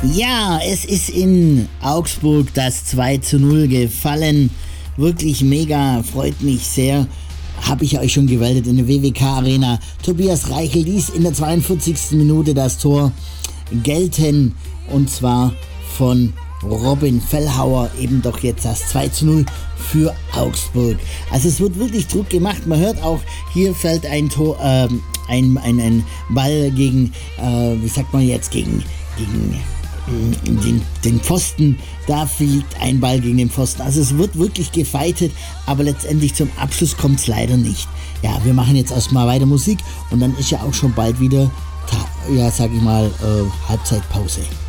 Ja, es ist in Augsburg das 2:0 gefallen. Wirklich mega, freut mich sehr. Habe ich euch schon gemeldet in der WWK Arena. Tobias Reichel ließ in der 42. Minute das Tor gelten. Und zwar von Robin Fellhauer, eben doch jetzt das 2:0 für Augsburg. Also es wird wirklich Druck gemacht. Man hört auch, hier fällt ein Tor, ein Ball gegen, wie sagt man jetzt, gegen den Pfosten, da fliegt ein Ball gegen den Pfosten. Also es wird wirklich gefeitet, aber letztendlich zum Abschluss kommt es leider nicht. Ja, wir machen jetzt erstmal weiter Musik und dann ist ja auch schon bald wieder, Halbzeitpause.